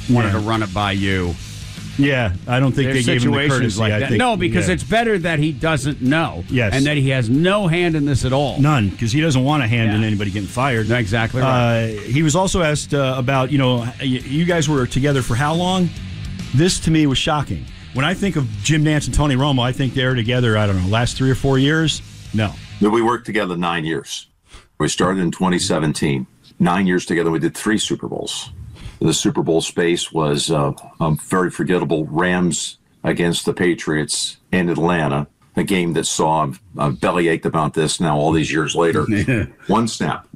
wanted to run it by you. Yeah, I don't think There's they gave him the situations courtesy. like I that. think, No, because it's better that he doesn't know. Yes. And that he has no hand in this at all. None, because he doesn't want a hand in anybody getting fired. Exactly right. He was also asked about, you guys were together for how long? This, to me, was shocking. When I think of Jim Nantz and Tony Romo, I think they were together, I don't know, last 3 or 4 years? No. We worked together 9 years. We started in 2017. 9 years together, we did 3 Super Bowls. The Super Bowl space was very forgettable. Rams against the Patriots in Atlanta, a game that saw bellyached about this now all these years later. One snap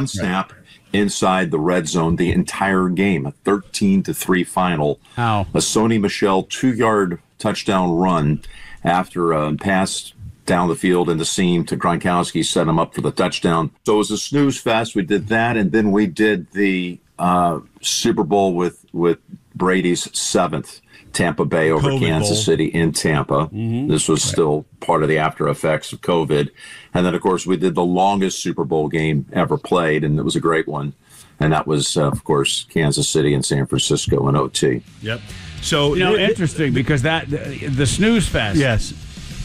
inside the red zone the entire game, a 13-3 final. How? A Sony Michel 2-yard touchdown run after a pass down the field in the seam to Gronkowski set him up for the touchdown. So it was a snooze fest. We did that, and then we did the Super Bowl with Brady's 7th, Tampa Bay over COVID Kansas Bowl. City in Tampa. This was still part of the after effects of COVID. And then, of course, we did the longest Super Bowl game ever played, and it was a great one. And that was, of course, Kansas City and San Francisco in OT. Yep. So Interesting, because the snooze fest Yes.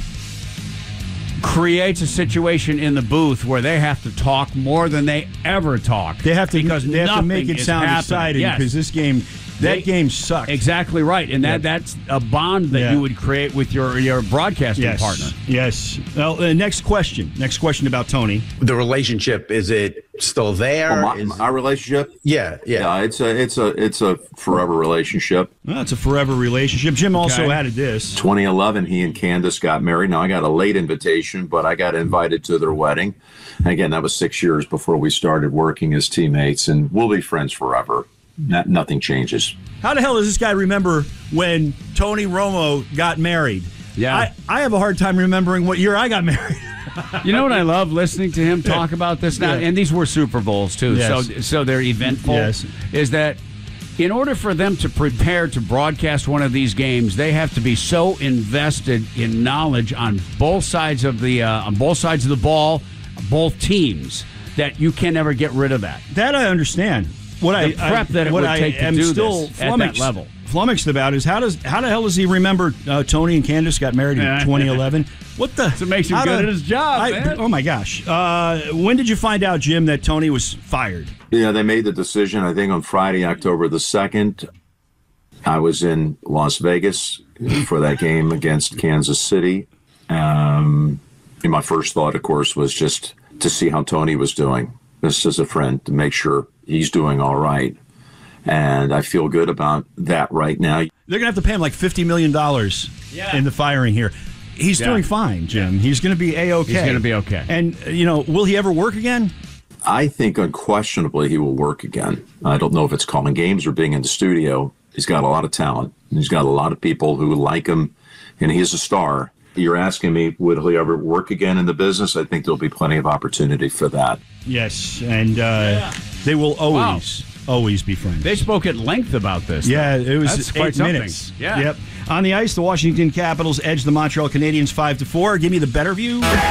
creates a situation in the booth where they have to talk more than they ever talk. They have to because they have to make nothing it is sound happening. exciting Yes. because this game game sucked. Exactly right, and Yeah. that's a bond that you would create with your broadcasting partner. Yes. Well, next question. Next question about Tony. The relationship, is it still there? Our relationship? Yeah. It's a forever relationship. Well, it's a forever relationship. Jim also added this. 2011, he and Candace got married. Now, I got a late invitation, but I got invited to their wedding. And again, that was 6 years before we started working as teammates, and we'll be friends forever. Nothing changes. How the hell does this guy remember when Tony Romo got married? Yeah. I have a hard time remembering what year I got married. You know what I love listening to him talk about this now, and these were Super Bowls too, Yes. so they're eventful. Yes. Is that in order for them to prepare to broadcast one of these games, they have to be so invested in knowledge on both sides of the ball, both teams, that you can never get rid of that. That I understand. What The prep that it would take to do this at that level. Flummoxed about is how the hell does he remember Tony and Candace got married in 2011? What the? So it makes him good at his job, man. Oh my gosh! When did you find out, Jim, that Tony was fired? Yeah, they made the decision, I think, on Friday, October the 2nd. I was in Las Vegas for that game against Kansas City. And my first thought, of course, was just to see how Tony was doing. This is a friend, to make sure he's doing all right. And I feel good about that right now. They're going to have to pay him like $50 million in the firing here. He's doing fine, Jim. He's going to be A-OK. He's going to be okay. And, will he ever work again? I think unquestionably he will work again. I don't know if it's calling games or being in the studio. He's got a lot of talent. He's got a lot of people who like him, and he's a star. You're asking me, would he ever work again in the business? I think there'll be plenty of opportunity for that. Yes, and they will always be friends. They spoke at length about this. Yeah, it was That's quite 8 something. minutes. Yeah. Yep. On the ice, the Washington Capitals edged the Montreal Canadiens 5-4. Give me the better view.